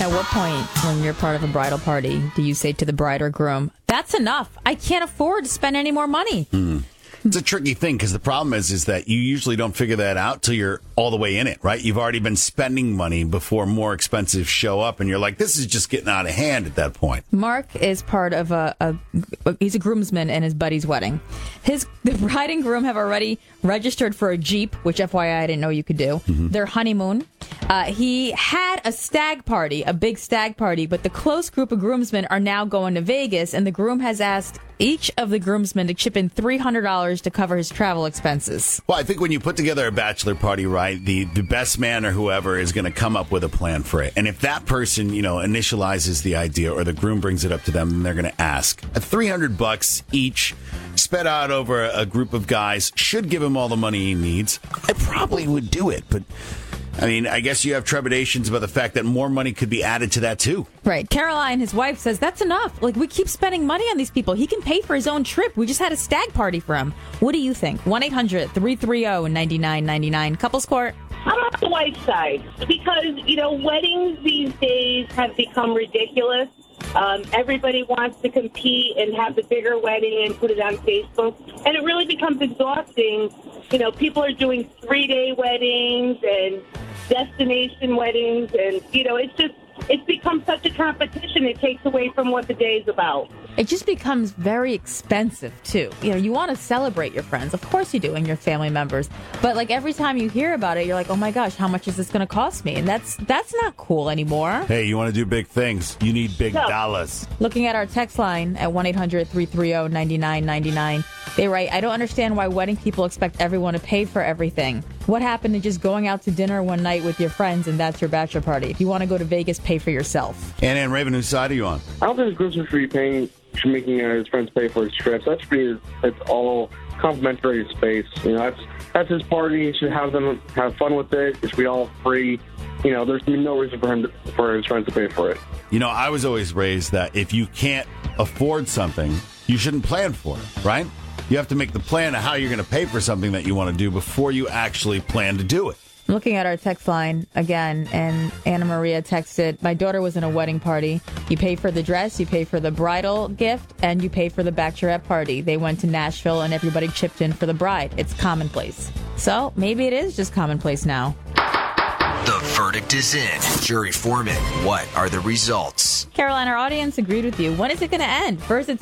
At what point, when you're part of a bridal party, do you say to the bride or groom, that's enough. I can't afford to spend any more money. It's a tricky thing because the problem is that you usually don't figure that out till you're all the way in it, right? You've already been spending money before more expensive show up, and you're like, this is just getting out of hand at that point. Mark is part of he's a groomsman in his buddy's wedding. The bride and groom have already registered for a Jeep, which FYI I didn't know you could do. Their honeymoon. He had a stag party, a big stag party, but the close group of groomsmen are now going to Vegas, and the groom has asked each of the groomsmen to chip in $300 to cover his travel expenses. Well, I think when you put together a bachelor party, right, the best man or whoever is going to come up with a plan for it. And if that person, initializes the idea or the groom brings it up to them, then they're going to ask. At $300 each, spread out over a group of guys, should give him all the money he needs. I probably would do it, but I guess you have trepidations about the fact that more money could be added to that, too. Right. Caroline, his wife, says that's enough. We keep spending money on these people. He can pay for his own trip. We just had a stag party for him. What do you think? 1-800-330-9999. Couples Court. I'm on the wife's side because, weddings these days have become ridiculous. Everybody wants to compete and have the bigger wedding and put it on Facebook. And it really becomes exhausting. People are doing 3-day weddings and destination weddings. And, it's become such a competition. It takes away from what the day is about. It just becomes very expensive, too. You want to celebrate your friends. Of course you do, and your family members. But, every time you hear about it, you're like, oh, my gosh, how much is this going to cost me? And that's not cool anymore. Hey, you want to do big things. You need big dollars. Looking at our text line at 1-800-330-9999, they write, I don't understand why wedding people expect everyone to pay for everything. What happened to just going out to dinner one night with your friends and that's your bachelor party? If you want to go to Vegas, pay for yourself. And Raven, whose side are you on? I don't think the groomsman should be making his friends pay for his trips. That should be it's all complimentary space. That's his party. He should have them have fun with it. It should be all free. There's no reason for his friends to pay for it. I was always raised that if you can't afford something, you shouldn't plan for it, right? You have to make the plan of how you're going to pay for something that you want to do before you actually plan to do it. Looking at our text line again, and Anna Maria texted, my daughter was in a wedding party. You pay for the dress, you pay for the bridal gift, and you pay for the bachelorette party. They went to Nashville and everybody chipped in for the bride. It's commonplace. So maybe it is just commonplace now. The verdict is in. Jury foreman, what are the results? Caroline, our audience agreed with you. When is it going to end? First, it's